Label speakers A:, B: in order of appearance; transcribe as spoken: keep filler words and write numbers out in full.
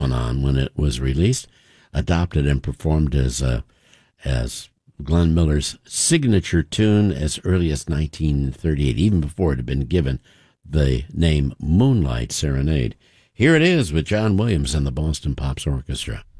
A: on when it was released, adopted and performed as uh, as Glenn Miller's signature tune as early as nineteen thirty-eight, even before it had been given the name Moonlight Serenade. Here it is with John Williams and the Boston Pops Orchestra.